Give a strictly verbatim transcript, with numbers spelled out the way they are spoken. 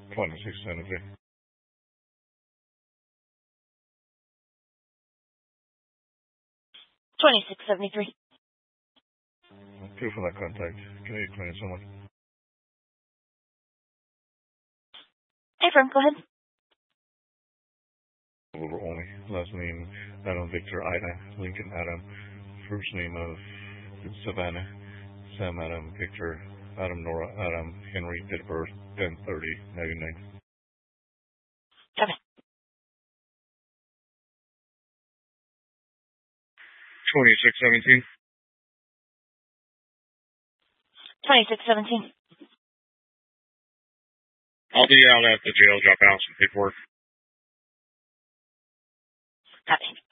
twenty-six seventy-three. twenty-six seventy-three. Two for that contact. Can you explain someone? Hey, firm, go ahead. Over only. Last name, Adam Victor Ida, Lincoln Adam. First name of Savannah, Sam Adam Victor, Adam Nora Adam Henry, date of birth, ten thirty ninety-nine. Copy. twenty-six seventeen. twenty-six seventeen. I'll be out at the jail, drop out some paperwork. Copy.